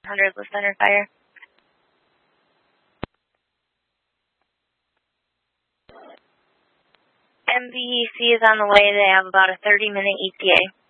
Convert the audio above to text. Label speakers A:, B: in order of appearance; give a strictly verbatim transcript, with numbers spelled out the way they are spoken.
A: one hundred list under fire. M V E C is on the way. They have about a thirty minute E T A.